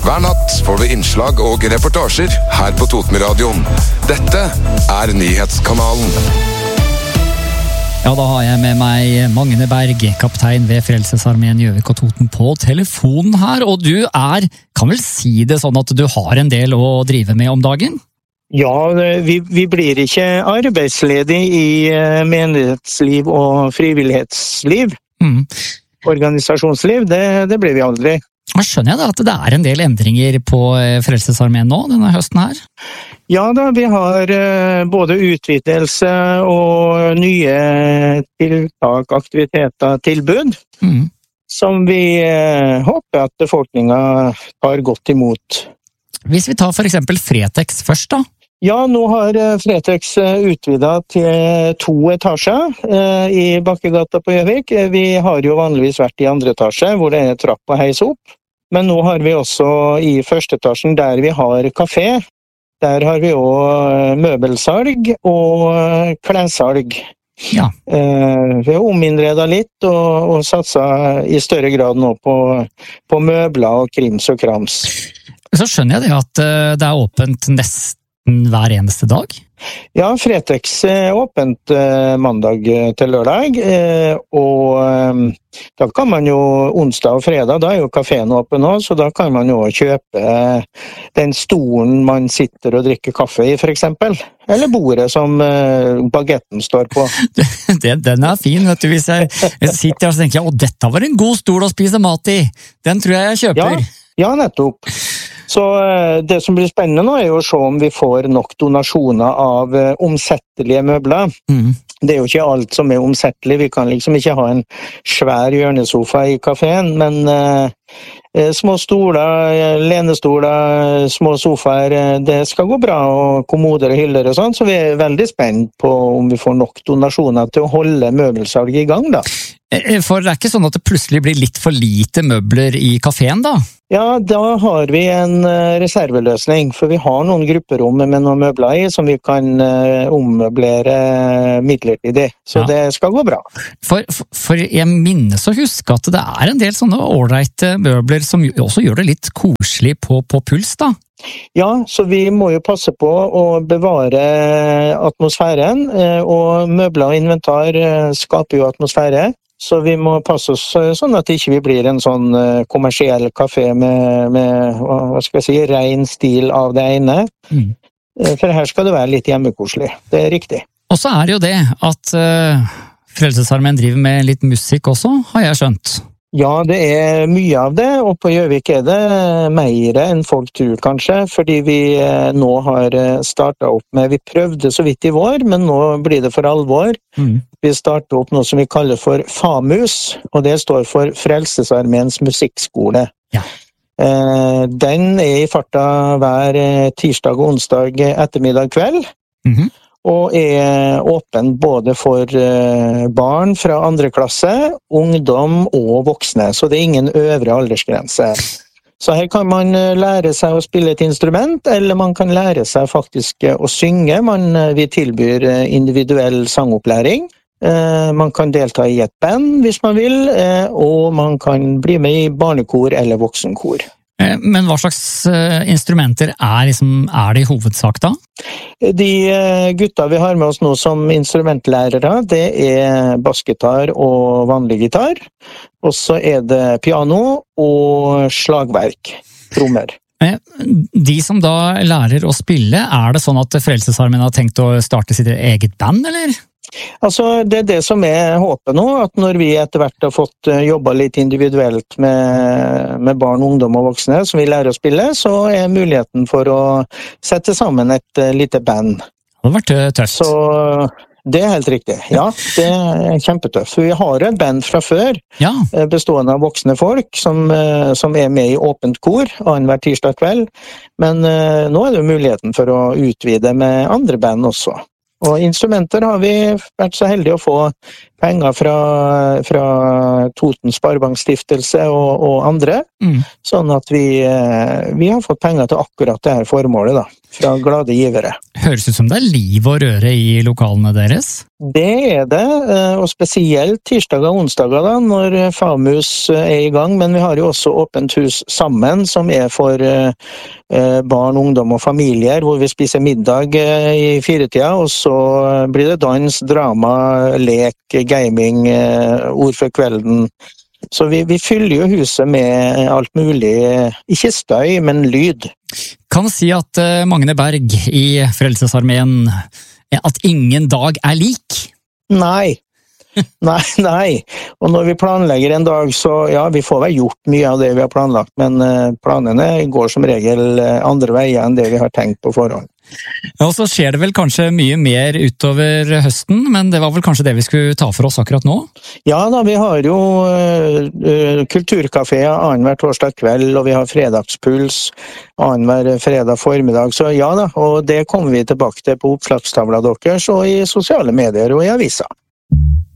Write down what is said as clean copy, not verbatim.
Hver natt får du innslag og reportasjer her på Totenradioen. Dette Nyhetskanalen. Ja, da har jeg med meg Magne Berg, kaptein ved Frelsesarmeen Gjøvik og Toten på telefonen her, og du kan vel si det sånn at du har en del å drive med om dagen? Ja, vi blir ikke arbeidsledig i menighetsliv og frivillighetsliv. Organisasjonsliv, det blir vi aldri. Da skjønner jeg da at det en del endringer på Frelsesarmeen nå, denne høsten her? Ja da, vi har både utvidelse og nye tiltak, aktiviteter, tilbud, som vi håper at befolkningen tar godt imot. Hvis vi tar for eksempel Fretex først da? Ja, nå har Fretex utvidet til 2 etasjer i Bakkegata på Gjøvik. Vi har jo vanligvis vært i 2. etasje, hvor det trapp å heise opp. Men nå har vi også i 1. etasjen, der vi har kafé. Der har vi også møbelsalg og klessalg. Ja. Vi har ominnredet litt og satset i større grad nå på møbler og krims og krams. Så skjønner jeg det at det åpent nesten hver eneste dag? Ja, Fretex åpent mandag til lørdag, og da kan man jo onsdag og fredag, da jo kaféen åpen også, så da kan man jo kjøpe den stolen man sitter og drikker kaffe i, for eksempel. Eller bordet som bagetten står på. Den fin, vet du. Hvis jeg sitter og tenker, dette var en god stol å spise mat i. Den tror jeg kjøper. Ja, nettopp. Så det som blir spennende nå jo å se om vi får nok donasjoner av omsettelige møbler. Det jo ikke alt som omsettelig. Vi kan liksom ikke ha en svær hjørnesofa i kaféen, men små stoler, lenestoler, små sofaer, det skal gå bra, og kommoder og hyller og sånn, så vi veldig spent på om vi får nok donasjoner til å holde møbelsalget i gang da. For det ikke sånn at det plutselig blir litt for lite møbler i kaféen da? Ja, da har vi en reserveløsning, for vi har noen grupperom med noen møbler i som vi kan ommøblere midlertidig, så det skal gå bra. For jeg minnes å huske at det en del sånne ålreite møbler som også gjør det litt koselig på puls da? Ja, så vi må jo passe på å bevare atmosfæren, og møbler og inventar skaper jo atmosfære. Så vi må passe oss sånn at ikke vi blir en sånn kommersiell kafé med hva skal jeg si, ren stil av det ene. For her skal det være litt hjemmekoselig, det riktig. Og så det jo det at Frelsesarmeen driver med litt musikk også, har jeg skjønt. Ja, det mye av det, og på Gjøvik det mer enn folk tror kanskje, fordi vi nå har startet opp med, vi prøvde så vidt i vår, men nå blir det for alvor. Vi starter opp noe som vi kaller for FAMUS, og det står for Frelsesarmeens musikkskole. Ja. Den i farta hver tirsdag og onsdag ettermiddag kveld, og åpen både for barn fra 2. klasse, ungdom og voksne, så det ingen øvre aldersgrense. Så her kan man lære seg å spille et instrument, eller man kan lære seg faktisk å synge. Vi tilbyr individuell sangopplæring. Man kan delta i et band hvis man vil, og man kan bli med i barnekor eller voksenkor. Men hva slags instrumenter det i hovedsak da? De gutta vi har med oss nå som instrumentlærere, det bassgitar og vanlig gitar. Og så det piano og slagverk, trommer. De som da lærer å spille, det sånn at Frelsesarmeen har tenkt å starte sitt eget band, eller? Altså, det det som håpet nå, at når vi etter hvert har fått jobbet litt individuelt med barn, ungdom og voksne som vi lærer å spille, så muligheten for å sette sammen et lite band. Det har vært tøft. Så det helt riktig, ja, det kjempetøft. Vi har et band fra før, bestående av voksne folk, som med i åpent kor, annenhver tirsdag kveld, men nå det muligheten for å utvide med andre band også. Og instrumenter har vi vært så heldige å få penger fra Toten Sparebankstiftelse og andre, sånn at vi har fått penger til akkurat det her formålet da. fra glade givere. Høres ut som det liv og røre i lokalene deres? Det det, og spesielt tirsdager og onsdager da, når FAMUS i gang, men vi har jo også åpent hus sammen, som for barn, ungdom og familier, hvor vi spiser middag i 4-tida, og så blir det dans, drama, lek, gaming, ord for kvelden. Så vi fyller jo huset med alt mulig, ikke støy, men lyd. Kan si at Magne Berg i Frelsesarmeen, at ingen dag lik? Nei. Og når vi planlegger en dag, så ja, vi får vel gjort mye av det vi har planlagt, men planene går som regel andre veier enn det vi har tenkt på forhånd. Ja, og så skjer det vel kanskje mye mer utover høsten, men det var vel kanskje det vi skulle ta for oss akkurat nå? Ja da, vi har jo kulturkaféer annenhver torsdag kveld, og vi har fredagspuls annenhver fredag formiddag, så ja da, og det kommer vi tilbake til på oppslagstavla deres, og i sosiale medier og i aviser.